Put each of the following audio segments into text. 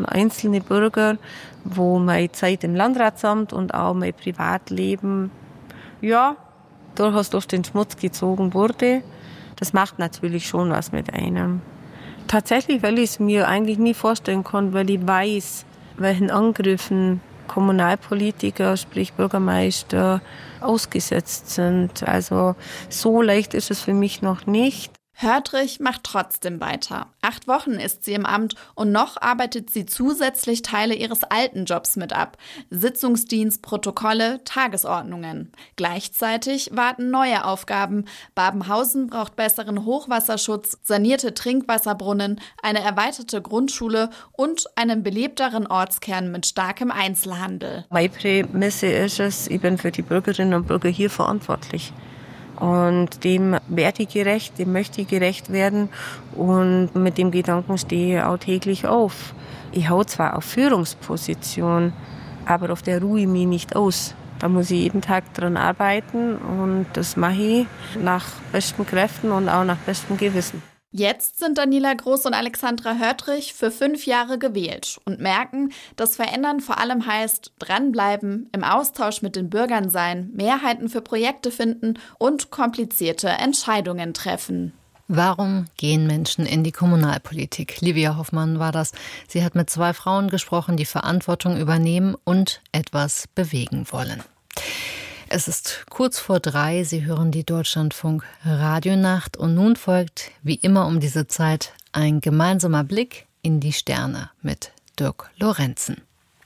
einzelne Bürger, wo meine Zeit im Landratsamt und auch mein Privatleben, ja, durchaus durch den Schmutz gezogen wurde. Das macht natürlich schon was mit einem. Tatsächlich, weil ich es mir eigentlich nie vorstellen konnte, weil ich weiß, welchen Angriffen Kommunalpolitiker, sprich Bürgermeister, ausgesetzt sind. Also so leicht ist es für mich noch nicht. Hörtrich macht trotzdem weiter. 8 Wochen ist sie im Amt und noch arbeitet sie zusätzlich Teile ihres alten Jobs mit ab. Sitzungsdienst, Protokolle, Tagesordnungen. Gleichzeitig warten neue Aufgaben. Babenhausen braucht besseren Hochwasserschutz, sanierte Trinkwasserbrunnen, eine erweiterte Grundschule und einen belebteren Ortskern mit starkem Einzelhandel. Meine Prämisse ist es, ich bin für die Bürgerinnen und Bürger hier verantwortlich. Und dem werde ich gerecht, dem möchte ich gerecht werden und mit dem Gedanken stehe ich auch täglich auf. Ich hau zwar auf Führungsposition, aber auf der ruhe ich mich nicht aus. Da muss ich jeden Tag dran arbeiten und das mache ich nach besten Kräften und auch nach bestem Gewissen. Jetzt sind Daniela Groß und Alexandra Hörtrich für 5 Jahre gewählt und merken, dass Verändern vor allem heißt, dranbleiben, im Austausch mit den Bürgern sein, Mehrheiten für Projekte finden und komplizierte Entscheidungen treffen. Warum gehen Menschen in die Kommunalpolitik? Livia Hoffmann war das. Sie hat mit 2 Frauen gesprochen, die Verantwortung übernehmen und etwas bewegen wollen. Es ist kurz vor 3, Sie hören die Deutschlandfunk Radionacht und nun folgt, wie immer um diese Zeit, ein gemeinsamer Blick in die Sterne mit Dirk Lorenzen.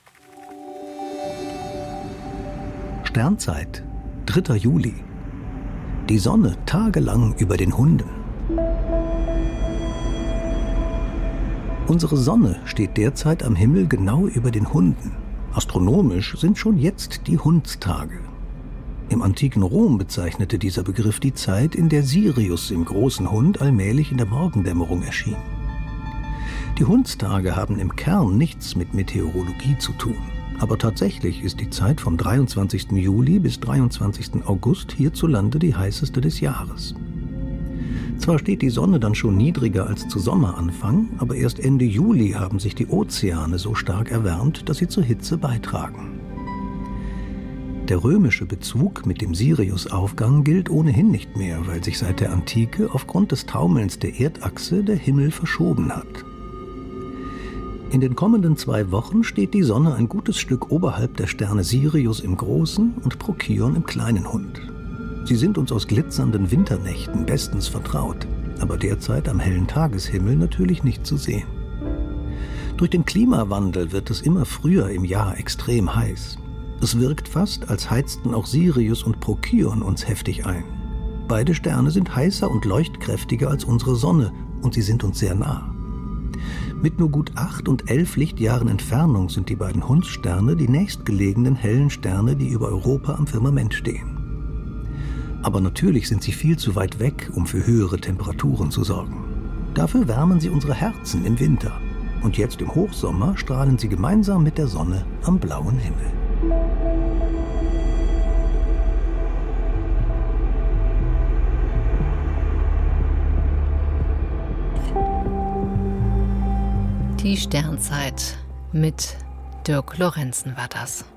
Sternzeit, 3. Juli. Die Sonne tagelang über den Hunden. Unsere Sonne steht derzeit am Himmel genau über den Hunden. Astronomisch sind schon jetzt die Hundstage. Im antiken Rom bezeichnete dieser Begriff die Zeit, in der Sirius im großen Hund allmählich in der Morgendämmerung erschien. Die Hundstage haben im Kern nichts mit Meteorologie zu tun. Aber tatsächlich ist die Zeit vom 23. Juli bis 23. August hierzulande die heißeste des Jahres. Zwar steht die Sonne dann schon niedriger als zu Sommeranfang, aber erst Ende Juli haben sich die Ozeane so stark erwärmt, dass sie zur Hitze beitragen. Der römische Bezug mit dem Siriusaufgang gilt ohnehin nicht mehr, weil sich seit der Antike aufgrund des Taumelns der Erdachse der Himmel verschoben hat. In den kommenden 2 Wochen steht die Sonne ein gutes Stück oberhalb der Sterne Sirius im großen und Procyon im kleinen Hund. Sie sind uns aus glitzernden Winternächten bestens vertraut, aber derzeit am hellen Tageshimmel natürlich nicht zu sehen. Durch den Klimawandel wird es immer früher im Jahr extrem heiß. Es wirkt fast, als heizten auch Sirius und Procyon uns heftig ein. Beide Sterne sind heißer und leuchtkräftiger als unsere Sonne und sie sind uns sehr nah. Mit nur gut 8 und 11 Lichtjahren Entfernung sind die beiden Hundssterne die nächstgelegenen hellen Sterne, die über Europa am Firmament stehen. Aber natürlich sind sie viel zu weit weg, um für höhere Temperaturen zu sorgen. Dafür wärmen sie unsere Herzen im Winter. Und jetzt im Hochsommer strahlen sie gemeinsam mit der Sonne am blauen Himmel. Die Sternzeit mit Dirk Lorenzen war das.